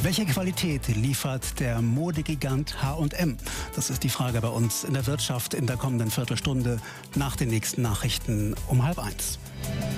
Welche Qualität liefert der Modegigant H&M? Das ist die Frage bei uns in der Wirtschaft in der kommenden Viertelstunde nach den nächsten Nachrichten um 12:30.